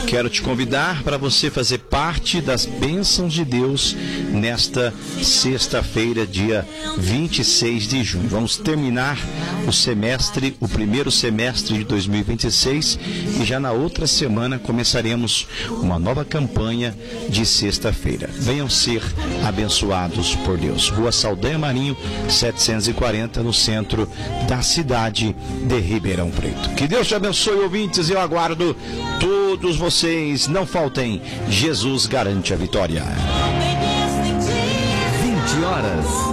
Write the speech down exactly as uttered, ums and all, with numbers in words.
Quero te convidar para você fazer parte das bênçãos de Deus nesta sexta-feira, dia vinte e seis de junho. Vamos terminar o semestre, o primeiro semestre de dois mil e vinte e seis, e já na outra semana começaremos uma nova campanha de sexta-feira. Venham ser abençoados por Deus. Rua Saldanha Marinho, setecentos e quarenta, no centro da cidade de Ribeirão Preto. Que Deus te abençoe, ouvintes, e eu aguardo todos vocês. Não faltem, Jesus garante a vitória. vinte horas